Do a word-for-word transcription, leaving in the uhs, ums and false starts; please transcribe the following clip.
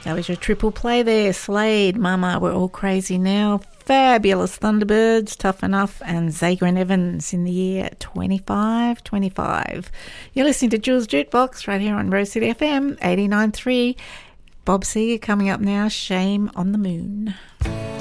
That was your triple play there. Slade, Mama, We're All Crazy Now, Fabulous Thunderbirds, Tough Enough, and Zager and Evans in the year twenty-five twenty-five. You're listening to Jules Jukebox right here on Rose City F M eighty-nine point three. Bob Seger coming up now, Shame on the Moon.